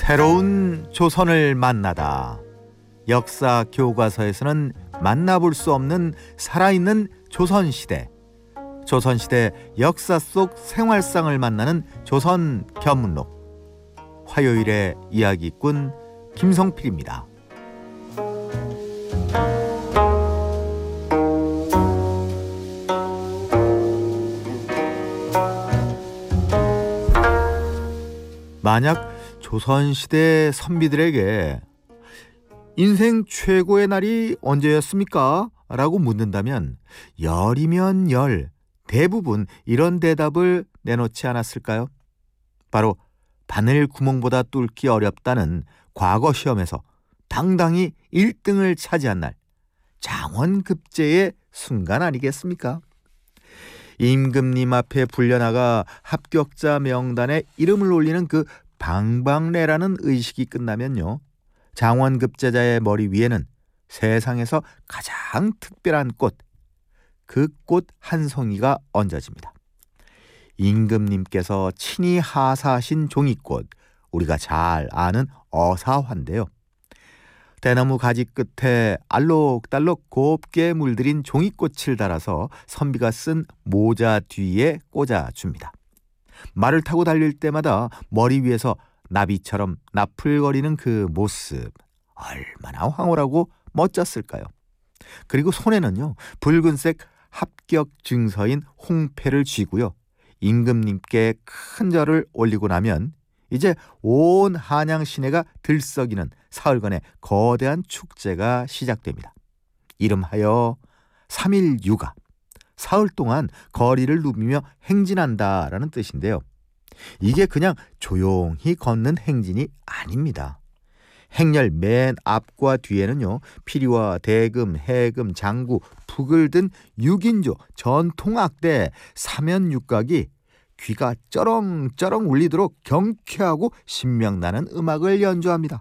새로운 조선을 만나다. 역사 교과서에서는 만나볼 수 없는 살아있는 조선시대. 조선시대 역사 속 생활상을 만나는 조선 견문록. 화요일의 이야기꾼 김성필입니다. 만약 조선시대 선비들에게 인생 최고의 날이 언제였습니까? 라고 묻는다면 열이면 열, 대부분 이런 대답을 내놓지 않았을까요? 바로 바늘 구멍보다 뚫기 어렵다는 과거 시험에서 당당히 1등을 차지한 날, 장원급제의 순간 아니겠습니까? 임금님 앞에 불려나가 합격자 명단에 이름을 올리는 그 방방래라는 의식이 끝나면요, 장원급제자의 머리 위에는 세상에서 가장 특별한 꽃, 그 꽃 한 송이가 얹어집니다. 임금님께서 친히 하사하신 종이꽃, 우리가 잘 아는 어사화인데요. 대나무 가지 끝에 알록달록 곱게 물들인 종이꽃을 달아서 선비가 쓴 모자 뒤에 꽂아줍니다. 말을 타고 달릴 때마다 머리 위에서 나비처럼 나풀거리는 그 모습, 얼마나 황홀하고 멋졌을까요? 그리고 손에는요, 붉은색 합격 증서인 홍패를 쥐고요, 임금님께 큰 절을 올리고 나면 이제 온 한양 시내가 들썩이는 사흘간의 거대한 축제가 시작됩니다. 이름하여 3일 유가, 사흘 동안 거리를 누비며 행진한다라는 뜻인데요. 이게 그냥 조용히 걷는 행진이 아닙니다. 행렬 맨 앞과 뒤에는요, 피리와 대금, 해금, 장구, 북을 든 6인조 전통 악대 사면육각이 귀가 쩌렁쩌렁 울리도록 경쾌하고 신명나는 음악을 연주합니다.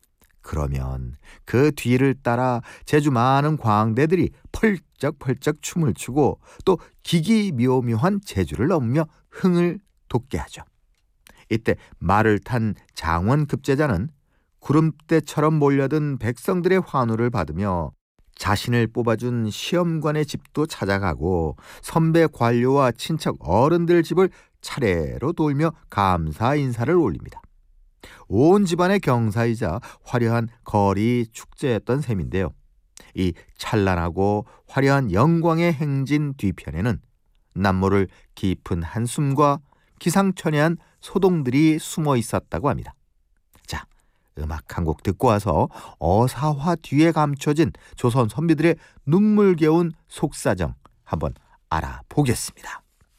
그러면 그 뒤를 따라 제주 많은 광대들이 펄쩍펄쩍 춤을 추고 또 기기묘묘한 제주를 넘으며 흥을 돋게 하죠. 이때 말을 탄 장원급제자는 구름대처럼 몰려든 백성들의 환호를 받으며 자신을 뽑아준 시험관의 집도 찾아가고 선배 관료와 친척 어른들 집을 차례로 돌며 감사 인사를 올립니다. 온 집안의 경사이자 화려한 거리 축제였던 셈인데요. 이 찬란하고 화려한 영광의 행진 뒤편에는 남모를 깊은 한숨과 기상천외한 소동들이 숨어 있었다고 합니다. 자, 음악 한 곡 듣고 와서 어사화 뒤에 감춰진 조선 선비들의 눈물겨운 속사정 한번 알아보겠습니다.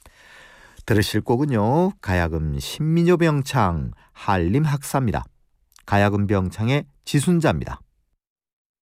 들으실 곡은요, 가야금 신민요 병창 한림학사입니다. 가야금 병창의 지순자입니다.